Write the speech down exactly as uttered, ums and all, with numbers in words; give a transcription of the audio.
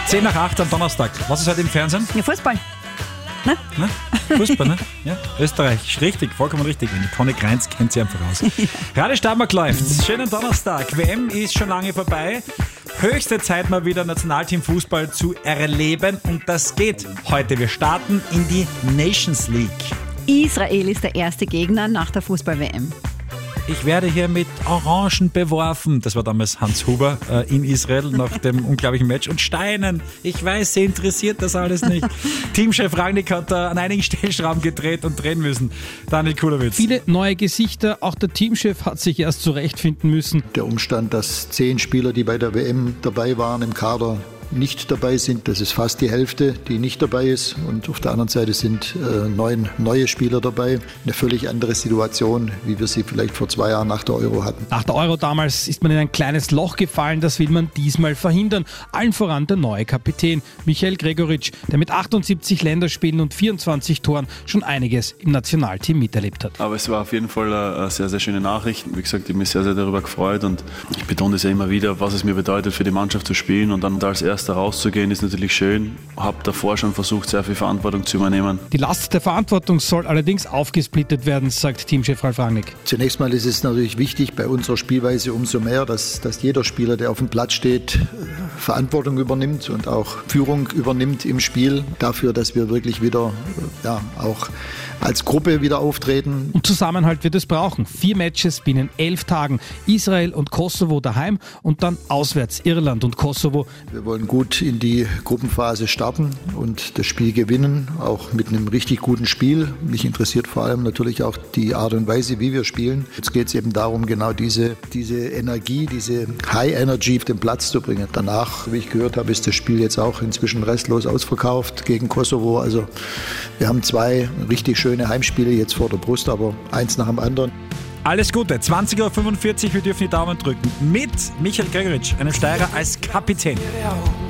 zehn nach acht am Donnerstag. Was ist heute im Fernsehen? Ja, Fußball. Ne? Ne? Fußball, ne? Ja, Österreich. Richtig, vollkommen richtig. Wenn die Conny Kreins kennt sie einfach aus. Radio Steiermark läuft. Schönen Donnerstag. W M ist schon lange vorbei. Höchste Zeit, mal wieder Nationalteam Fußball zu erleben. Und das geht heute. Wir starten in die Nations League. Israel ist der erste Gegner nach der Fußball-W M. Ich werde hier mit Orangen beworfen. Das war damals Hans Huber äh, in Israel nach dem unglaublichen Match. Und Steinen. Ich weiß, sie interessiert das alles nicht. Teamchef Rangnick hat da an einigen Stellschrauben gedreht und drehen müssen. Daniel Kulowitz. Viele neue Gesichter. Auch der Teamchef hat sich erst zurechtfinden müssen. Der Umstand, dass zehn Spieler, die bei der W M dabei waren im Kader, nicht dabei sind. Das ist fast die Hälfte, die nicht dabei ist. Und auf der anderen Seite sind äh, neun neue Spieler dabei. Eine völlig andere Situation, wie wir sie vielleicht vor zwei Jahren nach der Euro hatten. Nach der Euro damals ist man in ein kleines Loch gefallen. Das will man diesmal verhindern. Allen voran der neue Kapitän Michael Gregoritsch, der mit achtundsiebzig Länderspielen und vierundzwanzig Toren schon einiges im Nationalteam miterlebt hat. Aber es war auf jeden Fall eine sehr, sehr schöne Nachricht. Wie gesagt, ich habe mich sehr, sehr darüber gefreut. Und ich betone es ja immer wieder, was es mir bedeutet, für die Mannschaft zu spielen. Und dann als Erster rauszugehen, ist natürlich schön. Habe davor schon versucht, sehr viel Verantwortung zu übernehmen. Die Last der Verantwortung soll allerdings aufgesplittet werden, sagt Teamchef Ralf Rangnick. Zunächst mal ist es natürlich wichtig, bei unserer Spielweise umso mehr, dass, dass jeder Spieler, der auf dem Platz steht, Verantwortung übernimmt und auch Führung übernimmt im Spiel. Dafür, dass wir wirklich wieder ja, auch als Gruppe wieder auftreten. Und Zusammenhalt wird es brauchen. Vier Matches binnen elf Tagen. Israel und Kosovo daheim und dann auswärts Irland und Kosovo. Wir wollen gut in die Gruppenphase starten und das Spiel gewinnen, auch mit einem richtig guten Spiel. Mich interessiert vor allem natürlich auch die Art und Weise, wie wir spielen. Jetzt geht es eben darum, genau diese, diese Energie, diese High Energy auf den Platz zu bringen. Danach, wie ich gehört habe, ist das Spiel jetzt auch inzwischen restlos ausverkauft gegen Kosovo. Also wir haben zwei richtig schöne Heimspiele jetzt vor der Brust, aber eins nach dem anderen. Alles Gute, zwanzig Uhr fünfundvierzig, wir dürfen die Daumen drücken. Mit Michael Gregoritsch, einem Steirer als Kapitän.